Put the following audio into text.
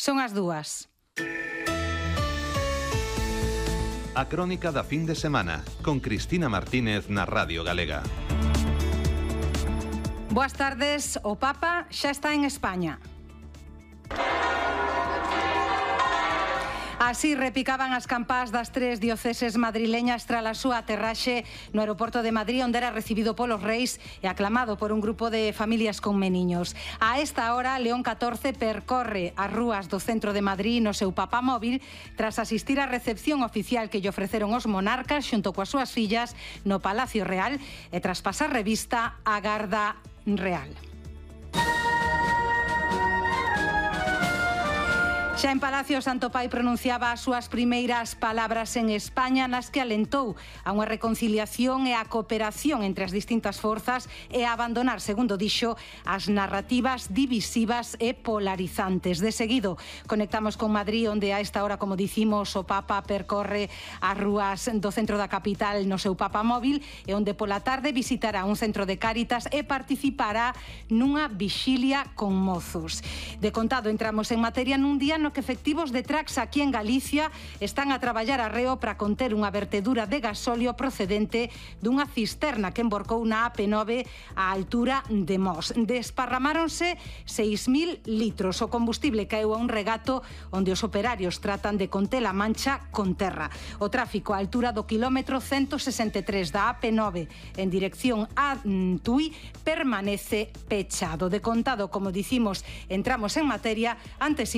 Son as 2. A crónica da fin de semana, con Cristina Martínez na Radio Galega. Boas tardes, o Papa xa está en España. Así repicaban as campás das 3 dioceses madrileñas tras a súa aterraxe no aeroporto de Madrid, onde era recibido polos reis e aclamado por un grupo de familias con meniños. A esta hora, León XIV percorre as rúas do centro de Madrid no seu papamóvil tras asistir á recepción oficial que lle ofreceron os monarcas xunto coas súas fillas no Palacio Real e tras pasar revista á Garda Real. Xa en Palacio, o Santo Pai pronunciaba as súas primeiras palabras en España, nas que alentou a unha reconciliación e a cooperación entre as distintas forzas e a abandonar, segundo dixo, as narrativas divisivas e polarizantes. De seguido, conectamos con Madrid, onde a esta hora, como dicimos, o Papa percorre as rúas do centro da capital no seu papamóvil e onde pola tarde visitará un centro de Cáritas e participará nunha vixilia con mozos. De contado, entramos en materia nun día no que efectivos de Trax aquí en Galicia están a traballar arreo para conter unha vertedura de gasóleo procedente dunha cisterna que emborcou na AP9 á altura de Mos. Desparramáronse 6.000 litros. O combustible caeu a un regato onde os operarios tratan de conter a mancha con terra. O tráfico á altura do quilómetro 163 da AP9 en dirección a Tui permanece pechado. De contado, como dicimos, entramos en materia antes